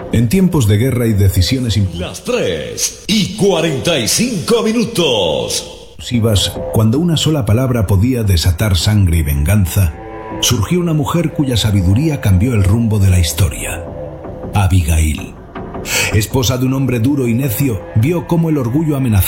En tiempos de guerra y decisiones Las 3:45. impulsivas, cuando una sola palabra podía desatar sangre y venganza, surgió una mujer cuya sabiduría cambió el rumbo de la historia. Abigail, esposa de un hombre duro y necio, vio cómo el orgullo amenazaba